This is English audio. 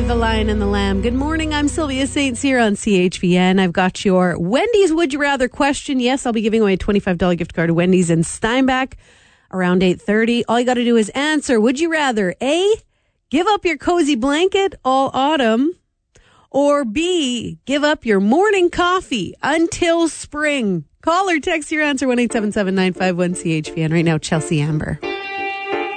The Lion and the Lamb. Good morning. I'm Sylvia St. Cyr on CHVN. I've got your Wendy's Would You Rather question. Yes, I'll be giving away a $25 gift card to Wendy's in Steinbach around 8:30. All you got to do is answer. Would you rather A, give up your cozy blanket all autumn, or B, give up your morning coffee until spring? Call or text your answer 1-877-951-CHVN. Right now, Chelsea Amber.